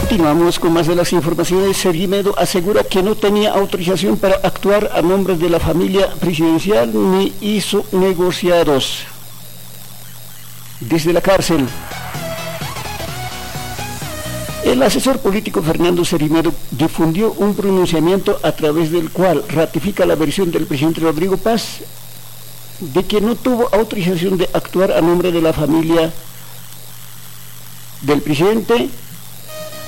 Continuamos con más de las informaciones. Seguimedo asegura que no tenía autorización para actuar a nombre de la familia presidencial ni hizo negociados. Desde la cárcel, el asesor político Fernando Seguimedo difundió un pronunciamiento a través del cual ratifica la versión del presidente Rodrigo Paz de que no tuvo autorización de actuar a nombre de la familia del presidente